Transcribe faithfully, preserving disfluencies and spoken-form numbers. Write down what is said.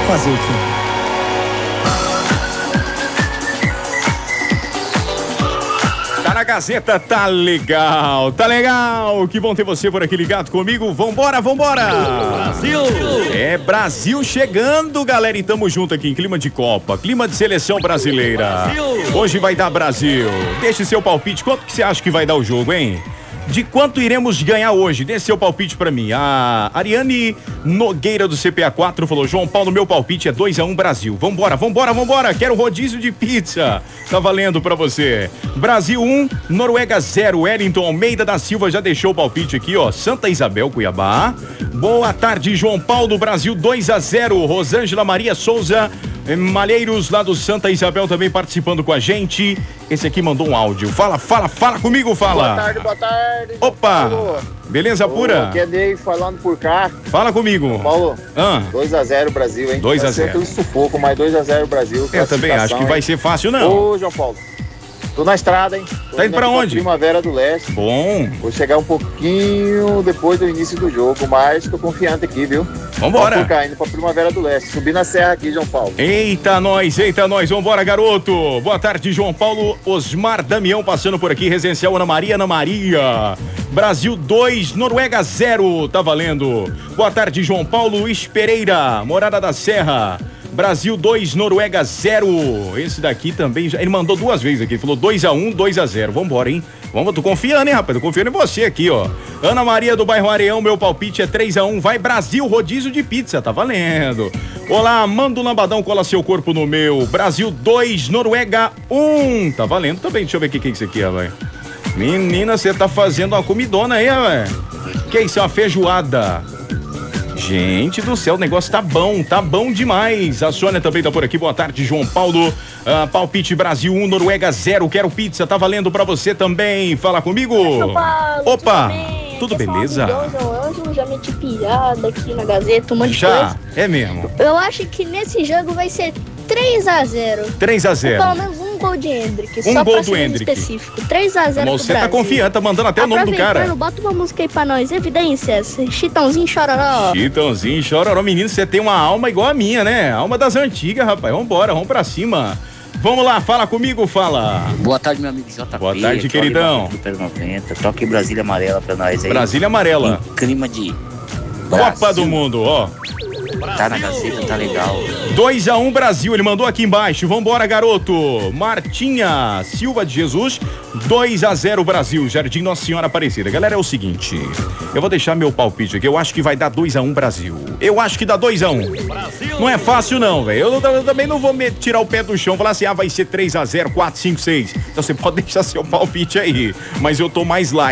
fazer aqui. Tá na Gazeta, tá legal, tá legal. Que bom ter você por aqui ligado comigo. Vambora, vambora. Brasil. É Brasil chegando, galera. E tamo junto aqui em clima de Copa, clima de seleção brasileira. Brasil. Hoje vai dar Brasil. Deixe seu palpite. Quanto que você acha que vai dar o jogo, hein? De quanto iremos ganhar hoje? Dê seu palpite pra mim. A Ariane Nogueira do C P A quatro falou: João Paulo, meu palpite é dois a um Brasil. Vambora, vambora, vambora. Quero rodízio de pizza. Tá valendo pra você. Brasil um, Noruega zero. Wellington Almeida da Silva já deixou o palpite aqui, ó. Santa Isabel, Cuiabá. Boa tarde, João Paulo. Brasil dois a zero. Rosângela Maria Souza Malheiros, lá do Santa Isabel, também participando com a gente. Esse aqui mandou um áudio. Fala, fala, fala comigo, fala. Boa tarde, boa tarde. Opa! Paulo. Beleza pura? Aqui é Ney falando por cá. Fala comigo. Paulo, ah. dois a zero Brasil, hein? dois a zero. Vai ser aquele sufoco, mas dois a zero Brasil. Eu também acho que vai ser fácil, não. Ô, João Paulo, tô na estrada, hein? Tô tá indo pra onde? Primavera do Leste. Bom. Vou chegar um pouquinho depois do início do jogo, mas tô confiante aqui, viu? Vambora. Vamos por cá, indo pra Primavera do Leste. Subir na serra aqui, João Paulo. Eita, nós, eita, nós. Vambora, garoto. Boa tarde, João Paulo. Osmar Damião passando por aqui. Residencial Ana Maria, Ana Maria. Brasil dois, Noruega zero. Tá valendo. Boa tarde, João Paulo. Espereira, Morada da Serra. Brasil dois, Noruega zero. Esse daqui também, já, ele mandou duas vezes aqui, falou dois a um, dois a zero. Vambora, hein? Vamos, tô confiando, hein, rapaz? Tô confiando em você aqui, ó. Ana Maria do bairro Areão, meu palpite é três a um. Vai Brasil, rodízio de pizza, tá valendo. Olá, manda o lambadão, cola seu corpo no meu. Brasil dois, Noruega um. Tá valendo também. Deixa eu ver o que que é isso aqui, rapaz. Menina, você tá fazendo uma comidona aí, rapaz. Que isso, é uma feijoada. Gente do céu, o negócio tá bom, tá bom demais. A Sônia também tá por aqui, boa tarde, João Paulo. Uh, palpite Brasil um, Noruega zero, quero pizza, tá valendo pra você também. Fala comigo. Paulo, opa, tudo, tudo beleza? Eu já meti pilhada aqui na Gazeta, um monte de já, coisa. É mesmo. Eu acho que nesse jogo vai ser três a zero. três a zero. Ou pelo menos um gol de Hendrick. Um só gol pra do Hendrick. Específico. três a zero. Você tá confiante, tá mandando até o nome do cara. Bota uma música aí pra nós. Evidências. Chitãozinho Chororó. Chitãozinho Chororó. Menino, você tem uma alma igual a minha, né? Alma das antigas, rapaz. Vambora, vamos pra cima. Vamos lá, fala comigo, fala. Boa tarde, meu amigo J P. Boa tarde, queridão. noventa. Toque Brasília Amarela pra nós aí. Brasília Amarela. Em clima de Copa Brasil. do Mundo, ó. Tá na Gazeta, tá legal. dois a um Brasil, ele mandou aqui embaixo. Vambora, garoto. Martinha Silva de Jesus, dois a zero Brasil, Jardim Nossa Senhora Aparecida. Galera, é o seguinte, eu vou deixar meu palpite aqui. Eu acho que vai dar dois a um Brasil. Eu acho que dá dois a um. Não é fácil não, velho. Eu, eu também não vou me tirar o pé do chão e falar assim, ah, vai ser três a zero, quatro, cinco, seis. Então você pode deixar seu palpite aí. Mas eu tô mais light.